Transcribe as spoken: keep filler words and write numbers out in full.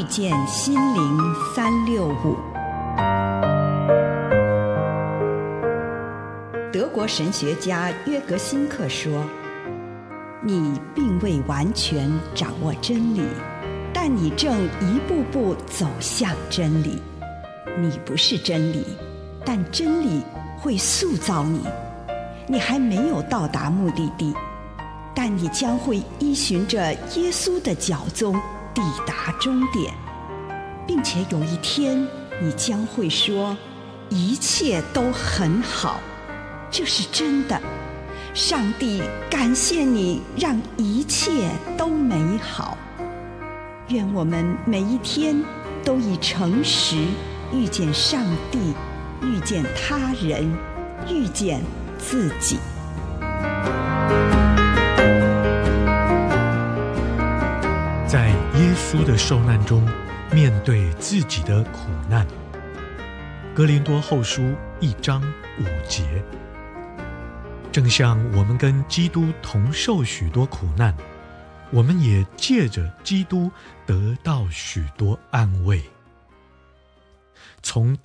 见心灵三六五。德国神学家约格辛克说，你并未完全掌握真理，但你正一步步走向真理。你不是真理，但真理会塑造你。你还没有到达目的地，但你将会依循着耶稣的脚踪抵达终点，并且有一天你将会说，一切都很好。这是真的。上帝感谢你，让一切都美好。愿我们每一天都以诚实遇见上帝，遇见他人，遇见自己。 在耶稣的受难中，面对自己的苦难。哥林多后书一章五节。正像我们跟基督同受许多苦难，我们也借着基督得到许多安慰。从